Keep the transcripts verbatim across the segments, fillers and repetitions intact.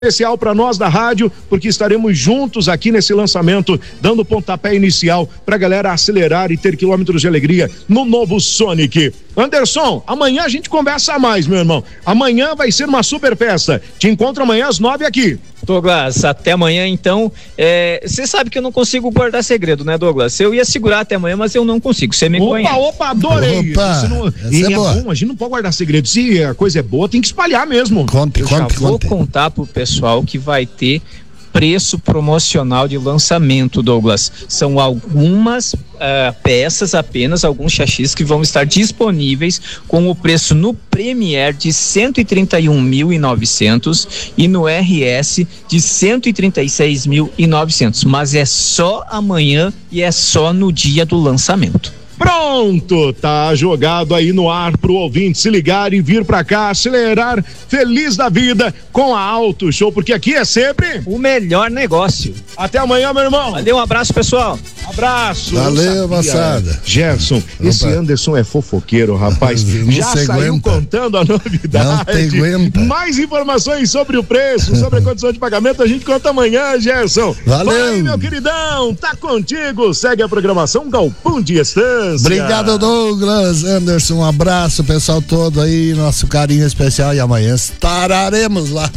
especial para nós da rádio, porque estaremos juntos aqui nesse lançamento, dando pontapé inicial para a galera acelerar e ter quilômetros de alegria no novo Sonic. Anderson, amanhã a gente conversa mais, meu irmão. Amanhã vai ser uma super festa. Te encontro amanhã às nove aqui. Douglas, até amanhã então. Você é, sabe que eu não consigo guardar segredo, né, Douglas? Eu ia segurar até amanhã, mas eu não consigo. Você me opa, conhece. Opa, opa, adorei. Opa, não, e é, é bom, a gente não pode guardar segredo. Se a coisa é boa, tem que espalhar mesmo. Conte, eu conte, já vou conte. contar pro pessoal que vai ter preço promocional de lançamento, Douglas. São algumas uh, peças apenas, alguns chassis que vão estar disponíveis com o preço no Premier de cento e trinta e um mil e novecentos e no R S de cento e trinta e seis mil e novecentos, mas é só amanhã e é só no dia do lançamento. Pronto, tá jogado aí no ar pro ouvinte se ligar e vir pra cá, acelerar, feliz da vida com a Auto Show, porque aqui é sempre o melhor negócio. Até amanhã, meu irmão. Valeu, um abraço, pessoal. Abraço. Valeu, moçada. Gerson, Opa. esse Anderson é fofoqueiro, rapaz. Já saiu aguenta. contando a novidade. Não te aguenta. Mais informações sobre o preço, sobre a condição de pagamento, a gente conta amanhã, Gerson. Valeu. Vai, meu queridão, tá contigo. Segue a programação Galpão de Estância. Obrigado, Douglas. Anderson, um abraço, pessoal todo aí, nosso carinho especial, e amanhã estaremos lá.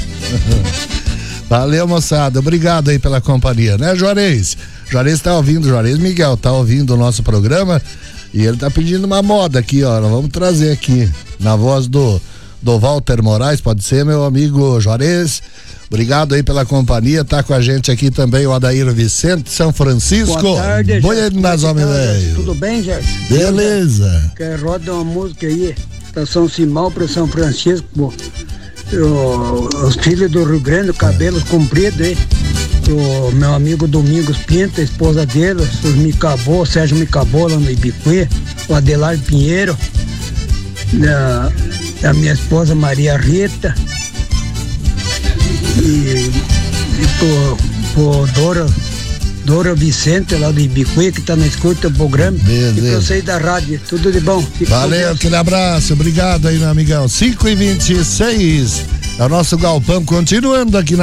Valeu, moçada, obrigado aí pela companhia, né, Juarez? Juarez tá ouvindo, Juarez Miguel tá ouvindo o nosso programa e ele tá pedindo uma moda aqui, ó, nós vamos trazer aqui, na voz do, do Walter Moraes, pode ser, meu amigo Juarez? Obrigado aí pela companhia, tá com a gente aqui também o Adair Vicente, São Francisco. Boa tarde, Buenas, homem velho. Tudo bem, Gerson? Beleza. Quer roda uma música aí, da São Simão para São Francisco, pô. O, os filhos do Rio Grande, cabelos compridos aí. O meu amigo Domingos Pinto, a esposa dele, o Micabô, o Sérgio Micabô lá no Ibicuí, o Adelar Pinheiro, a, a minha esposa Maria Rita. E, e por, por Dora, Dora Vicente lá do Ibicuí, que tá na escuta do programa. Beleza. E que eu sei da rádio, tudo de bom. Fique Valeu, aquele abraço, obrigado aí, meu amigão. cinco e vinte e seis é o nosso galpão, continuando aqui na